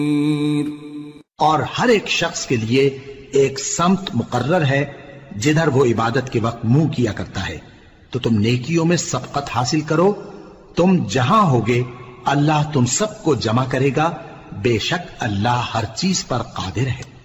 और हर एक शख्स के लिए एक समत मुकर्रर है जिधर वो इबादत के वक्त मुंह किया करता है। तो तुम नेकियों में सबकत हासिल करो। तुम जहां होगे अल्लाह तुम सबको जमा करेगा। बेशक अल्लाह हर चीज पर कादिर है।